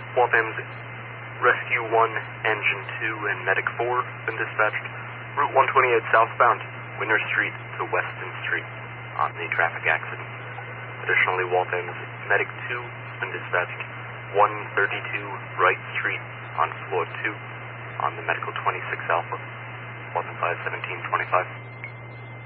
Waltham's Rescue 1, Engine 2, and Medic 4 have been dispatched. Route 128 southbound, Winter Street to Weston Street on the traffic accident. Additionally, Waltham's Medic 2 has been dispatched 132 Wright Street on floor 2 on the Medical 26 Alpha. Waltham 51725.